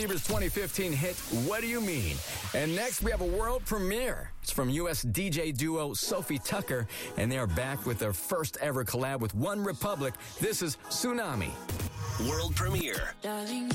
Bieber's 2015 hit, What Do You Mean? And next, we have a world premiere. It's from U.S. DJ duo Sophie Tucker, and they are back with their first ever collab with One Republic. This is Tsunami. World premiere. Darling.